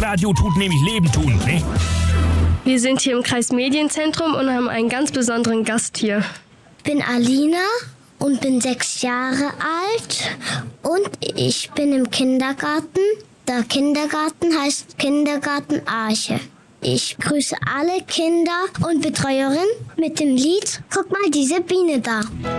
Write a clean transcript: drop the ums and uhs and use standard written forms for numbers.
Radio tut nämlich Leben tun, ne? Wir sind hier im Kreismedienzentrum und haben einen ganz besonderen Gast hier. Ich bin Alina und bin 6 Jahre alt und ich bin im Kindergarten. Der Kindergarten heißt Kindergarten Arche. Ich grüße alle Kinder und Betreuerin mit dem Lied "Guck mal, diese Biene da".